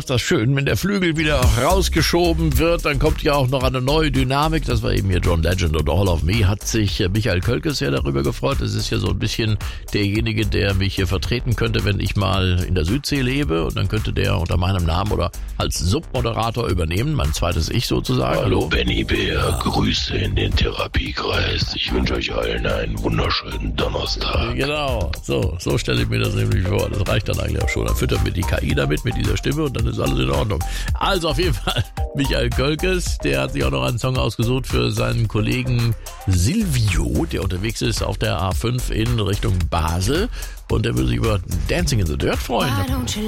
ist das schön, wenn der Flügel wieder rausgeschoben wird, dann kommt ja auch noch eine neue Dynamik. Das war eben hier John Legend und All of Me. Hat sich Michael Kölkes ja darüber gefreut. Das ist ja so ein bisschen derjenige, der mich hier vertreten könnte, wenn ich mal in der Südsee lebe. Und dann könnte der unter meinem Namen oder als Submoderator übernehmen, mein zweites Ich sozusagen. Hallo Benny Bär, Grüße in den Therapiekreis. Ich wünsche euch allen einen wunderschönen Donnerstag. Genau, so stelle ich mir das nämlich vor. Das reicht dann eigentlich auch schon. Dann füttert mir die KI damit, mit dieser Stimme und dann ist alles in Ordnung. Also auf jeden Fall Michael Kölkes, der hat sich auch noch einen Song ausgesucht für seinen Kollegen Silvio, der unterwegs ist auf der A5 in Richtung Basel und der würde sich über Dancing in the Dirt freuen.